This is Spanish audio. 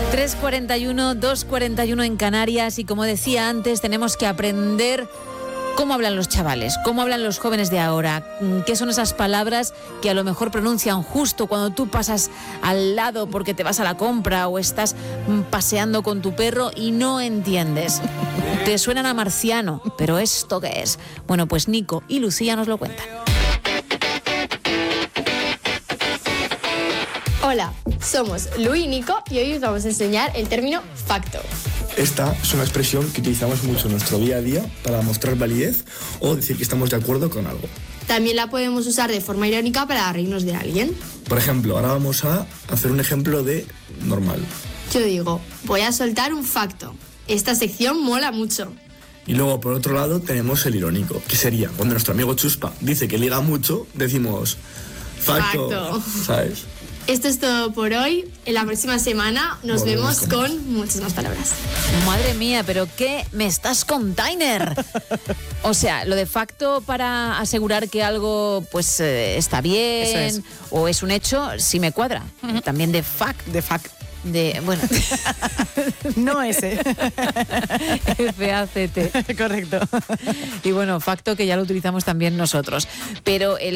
3:41, 2:41 en Canarias, y como decía antes, tenemos que aprender cómo hablan los chavales, cómo hablan los jóvenes de ahora, qué son esas palabras que a lo mejor pronuncian justo cuando tú pasas al lado porque te vas a la compra o estás paseando con tu perro y no entiendes. Te suenan a marciano, pero ¿esto qué es? Bueno, pues Nico y Lucía nos lo cuentan. Hola, somos Lu y Nico y hoy os vamos a enseñar el término facto. Esta es una expresión que utilizamos mucho en nuestro día a día para mostrar validez o decir que estamos de acuerdo con algo. También la podemos usar de forma irónica para reírnos de alguien. Por ejemplo, ahora vamos a hacer un ejemplo de normal. Yo digo, voy a soltar un facto. Esta sección mola mucho. Y luego, por otro lado, tenemos el irónico, que sería cuando nuestro amigo Chuspa dice que liga mucho, decimos facto. ¿Sabes? Esto es todo por hoy. En la próxima semana nos vemos con muchas más palabras. Madre mía, pero ¿qué me estás container? O sea, lo de facto para asegurar que algo pues está bien o es un hecho, sí me cuadra. Uh-huh. También de fact. Bueno. No ese. F-A-C-T. Correcto. Y bueno, facto que ya lo utilizamos también nosotros. Pero